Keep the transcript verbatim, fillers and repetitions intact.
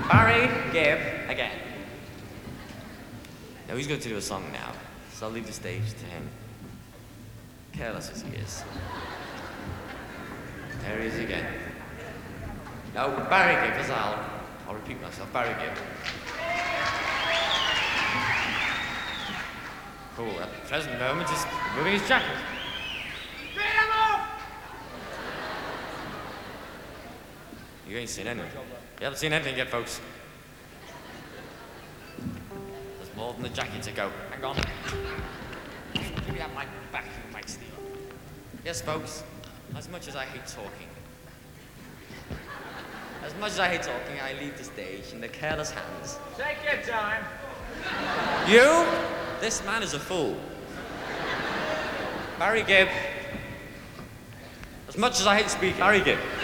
Barry Gibb again. Now he's going to do a song now, so I'll leave the stage to him. Careless as he is. There he is again. No, Barry Gibb, as I'll, I'll repeat myself, Barry Gibb. Cool, at the present moment, just moving his jacket. You ain't seen anything. You haven't seen anything yet, folks. There's more than the jacket to go. Hang on. Give me that mic back, you mic stealer. Yes, folks. As much as I hate talking, as much as I hate talking, I leave the stage in the careless hands. Take your time. You? This man is a fool. Barry Gibb. As much as I hate speaking. Barry Gibb.